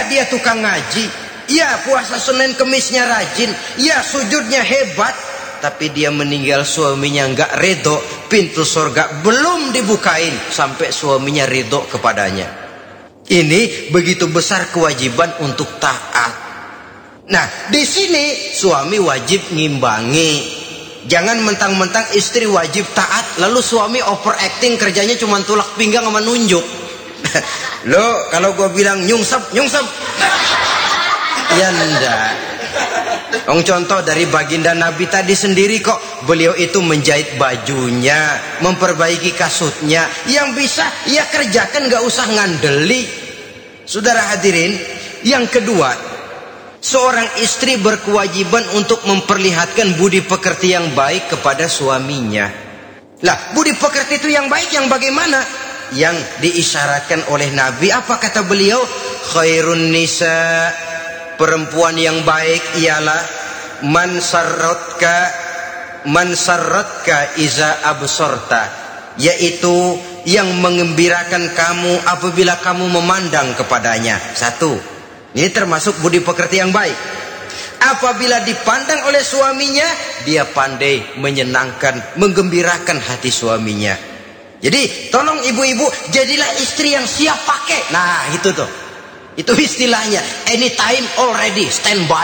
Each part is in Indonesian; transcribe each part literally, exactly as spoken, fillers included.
dia tukang ngaji, ya puasa Senin Kemisnya rajin, ya sujudnya hebat, tapi dia meninggal suaminya nggak ridho, pintu surga belum dibukain sampai suaminya ridho kepadanya. Ini begitu besar kewajiban untuk taat. Nah, di sini suami wajib ngimbangi. Jangan mentang-mentang istri wajib taat, lalu suami overacting, kerjanya cuma tulak pinggang sama nunjuk. Lo kalau gue bilang nyungsep, nyungsep. Ya enggak. Ong contoh dari baginda Nabi tadi sendiri kok, beliau itu menjahit bajunya, memperbaiki kasutnya. Yang bisa ya kerjakan, gak usah ngandeli. Saudara hadirin, yang kedua, seorang istri berkewajiban untuk memperlihatkan budi pekerti yang baik kepada suaminya. Lah, budi pekerti itu yang baik yang bagaimana? Yang diisyaratkan oleh Nabi, apa kata beliau? Khairun nisa, perempuan yang baik ialah man sarratka man sarratka iza absorta, yaitu yang mengembirakan kamu apabila kamu memandang kepadanya. Satu, ini termasuk budi pekerti yang baik. Apabila dipandang oleh suaminya, dia pandai menyenangkan, menggembirakan hati suaminya. Jadi tolong ibu-ibu, jadilah istri yang siap pakai. Nah itu tuh, itu istilahnya anytime already standby.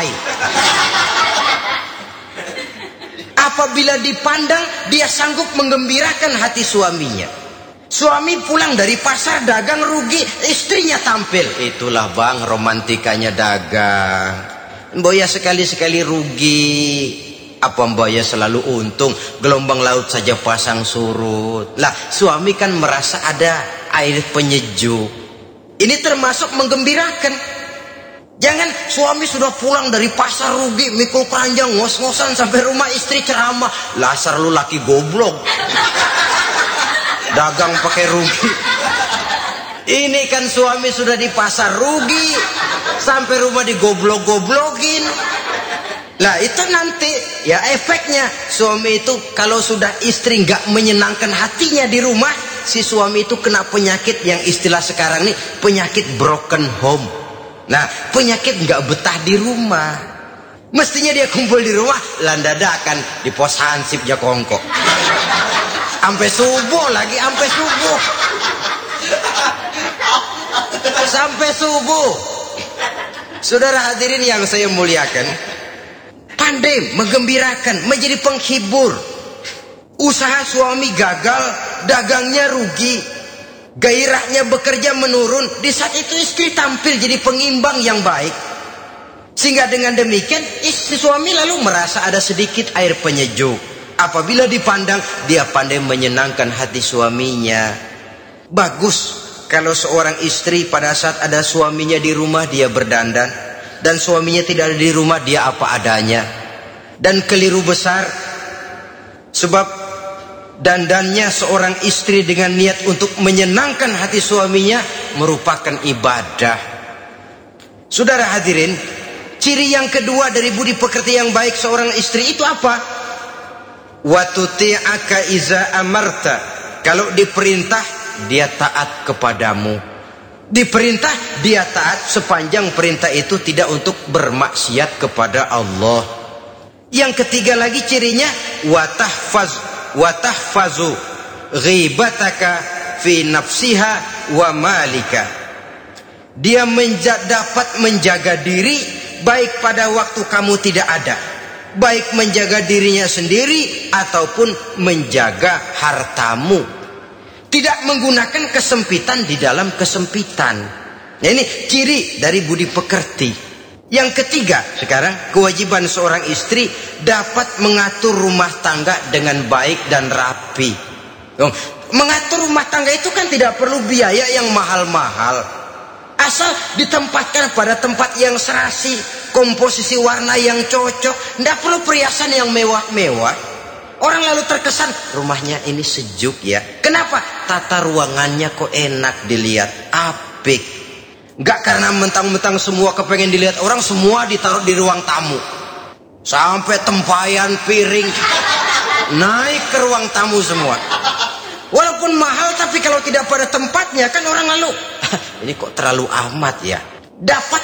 Apabila dipandang, dia sanggup menggembirakan hati suaminya. Suami pulang dari pasar dagang rugi, istrinya tampil. Itulah bang romantikanya dagang. Mboya sekali-sekali rugi, apa mboya selalu untung? Gelombang laut saja pasang surut. Lah suami kan merasa ada air penyejuk. Ini termasuk menggembirakan. Jangan suami sudah pulang dari pasar rugi, mikul panjang, ngos-ngosan sampai rumah istri ceramah. Lasar lu laki goblok, dagang pakai rugi. Ini kan suami sudah di pasar rugi, sampai rumah digoblok-goblokin. Lah itu nanti ya efeknya, suami itu kalau sudah istri nggak menyenangkan hatinya di rumah, si suami itu kena penyakit yang istilah sekarang nih, penyakit broken home. Nah, penyakit nggak betah di rumah. Mestinya dia kumpul di rumah, landadakan di pos hansip Jakongko. Sampai subuh lagi, sampai subuh. Sampai subuh. Saudara hadirin yang saya muliakan, pandai menggembirakan, menjadi penghibur. Usaha suami gagal, dagangnya rugi, gairahnya bekerja menurun, di saat itu istri tampil jadi pengimbang yang baik. Sehingga dengan demikian istri suami lalu merasa ada sedikit air penyejuk. Apabila dipandang, dia pandai menyenangkan hati suaminya. Bagus kalau seorang istri pada saat ada suaminya di rumah dia berdandan, dan suaminya tidak ada di rumah dia apa adanya. Dan keliru besar, sebab dandannya seorang istri dengan niat untuk menyenangkan hati suaminya merupakan ibadah. Saudara hadirin, ciri yang kedua dari budi pekerti yang baik seorang istri itu apa? Wa tuti'aka iza amarta. Kalau diperintah, dia taat kepadamu. Diperintah, dia taat sepanjang perintah itu tidak untuk bermaksiat kepada Allah. Yang ketiga lagi cirinya, wa tahfaz wa tahfazu ghibataka fi nafsiha wa malika. Dia menja dapat menjaga diri baik pada waktu kamu tidak ada, baik menjaga dirinya sendiri ataupun menjaga hartamu. Tidak menggunakan kesempitan di dalam kesempitan. Nah, ini ciri dari budi pekerti. Yang ketiga sekarang, kewajiban seorang istri dapat mengatur rumah tangga dengan baik dan rapi. Mengatur rumah tangga itu kan tidak perlu biaya yang mahal-mahal, asal ditempatkan pada tempat yang serasi, komposisi warna yang cocok. Tidak perlu perhiasan yang mewah-mewah. Orang lalu terkesan rumahnya ini sejuk ya. Kenapa? Tata ruangannya kok enak dilihat, apik. Gak karena mentang-mentang semua kepengen dilihat orang, semua ditaruh di ruang tamu. Sampai tempayan piring naik ke ruang tamu semua. Walaupun mahal, tapi kalau tidak pada tempatnya kan orang lalu ini kok terlalu amat ya. Dapat